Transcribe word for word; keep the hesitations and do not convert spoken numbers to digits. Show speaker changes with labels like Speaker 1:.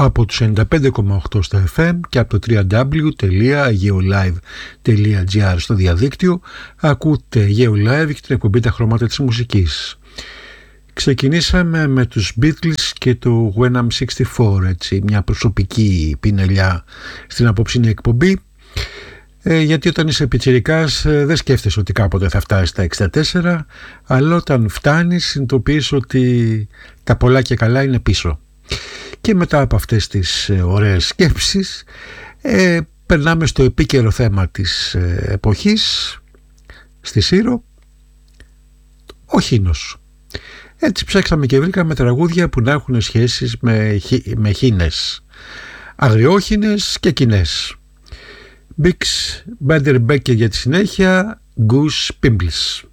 Speaker 1: από τους ενενήντα πέντε κόμμα οκτώ στο εφ εμ και από το double-u double-u double-u τελεία geolive τελεία gr στο διαδίκτυο. Ακούτε GeoLive και την εκπομπή Τα Χρώματα της Μουσικής. Ξεκινήσαμε με τους Beatles και το When I'm εξήντα τέσσερα, έτσι, μια προσωπική πινελιά στην απόψινή εκπομπή, ε, γιατί όταν είσαι πιτσιρικάς ε, δεν σκέφτεσαι ότι κάποτε θα φτάσεις στα εξήντα τέσσερα, αλλά όταν φτάνεις συνειδητοποιείς ότι τα πολλά και καλά είναι πίσω. Και μετά από αυτές τις ε, ωραίες σκέψεις ε, περνάμε στο επίκαιρο θέμα της ε, εποχής, στη Σύρο, ο χήνος. Έτσι ψάξαμε και βρήκαμε τραγούδια που να έχουν σχέσεις με, με χήνες, αγριόχήνες και κοινές. Bix Beiderbecke για τη συνέχεια, Goose Pimples.